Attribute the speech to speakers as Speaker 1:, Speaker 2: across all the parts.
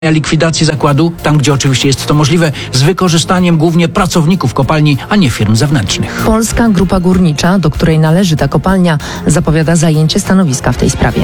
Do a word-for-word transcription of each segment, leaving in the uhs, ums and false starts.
Speaker 1: likwidacji zakładu, tam gdzie oczywiście jest to możliwe, z wykorzystaniem głównie pracowników kopalni, a nie firm zewnętrznych.
Speaker 2: Polska Grupa Górnicza, do której należy ta kopalnia, zapowiada zajęcie stanowiska w tej sprawie.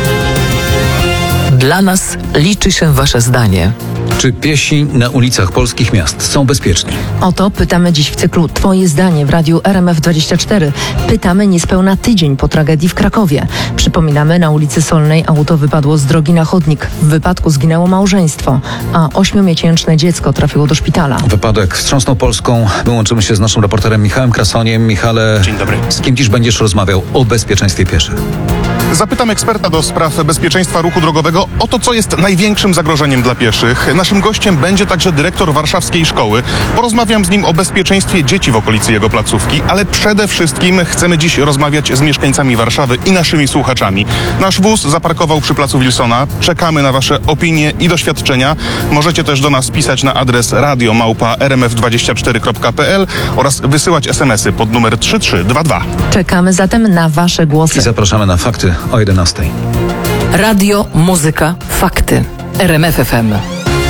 Speaker 3: Dla nas liczy się wasze zdanie.
Speaker 4: Czy piesi na ulicach polskich miast są bezpieczni?
Speaker 2: O to pytamy dziś w cyklu Twoje zdanie w radiu R M F dwadzieścia cztery. Pytamy niespełna tydzień po tragedii w Krakowie. Przypominamy, na ulicy Solnej auto wypadło z drogi na chodnik. W wypadku zginęło małżeństwo, a ośmiomiesięczne dziecko trafiło do szpitala.
Speaker 4: Wypadek wstrząsnął Polską. My łączymy się z naszym reporterem Michałem Krasoniem. Michale,
Speaker 5: dzień dobry.
Speaker 4: Z kim dziś będziesz rozmawiał o bezpieczeństwie pieszych?
Speaker 5: Zapytam eksperta do spraw bezpieczeństwa ruchu drogowego o to, co jest największym zagrożeniem dla pieszych. Naszym gościem będzie także dyrektor warszawskiej szkoły. Porozmawiam z nim o bezpieczeństwie dzieci w okolicy jego placówki, ale przede wszystkim chcemy dziś rozmawiać z mieszkańcami Warszawy i naszymi słuchaczami. Nasz wóz zaparkował przy placu Wilsona. Czekamy na wasze opinie i doświadczenia. Możecie też do nas pisać na adres radio małpa r m f dwadzieścia cztery kropka p l oraz wysyłać esemesy pod numer trzy trzy dwa dwa.
Speaker 2: Czekamy zatem na wasze głosy.
Speaker 4: I zapraszamy na fakty o jedenastej.
Speaker 3: Radio, muzyka, fakty. R M F F M.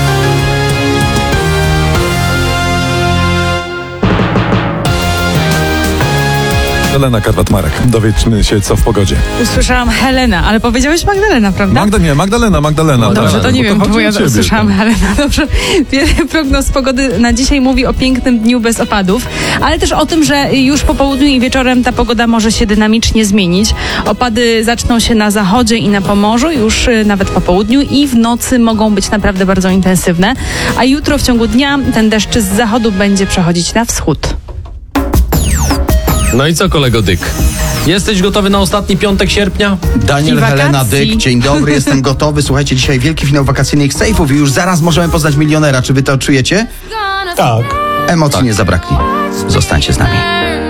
Speaker 6: Helena Karwat-Marek. Dowiedzmy się, co w pogodzie.
Speaker 7: Usłyszałam Helena, ale powiedziałeś Magdalena, prawda?
Speaker 6: Magda, nie, Magdalena, Magdalena.
Speaker 7: No dobrze,
Speaker 6: tak,
Speaker 7: to nie wiem, bo ja
Speaker 6: ciebie,
Speaker 7: usłyszałam
Speaker 6: tak.
Speaker 7: Helena. Dobrze. Prognoz pogody na dzisiaj mówi o pięknym dniu bez opadów, ale też o tym, że już po południu i wieczorem ta pogoda może się dynamicznie zmienić. Opady zaczną się na zachodzie i na Pomorzu już nawet po południu i w nocy mogą być naprawdę bardzo intensywne, a jutro w ciągu dnia ten deszcz z zachodu będzie przechodzić na wschód.
Speaker 8: No i co, kolego Dyk? Jesteś gotowy na ostatni piątek sierpnia?
Speaker 9: Daniel,
Speaker 7: I
Speaker 9: Helena,
Speaker 7: wakacji.
Speaker 9: Dyk, dzień dobry, jestem gotowy. Słuchajcie, dzisiaj wielki finał wakacyjnych sejfów i już zaraz możemy poznać milionera. Czy wy to czujecie?
Speaker 6: Tak.
Speaker 9: Emocji nie zabraknie. Zostańcie z nami.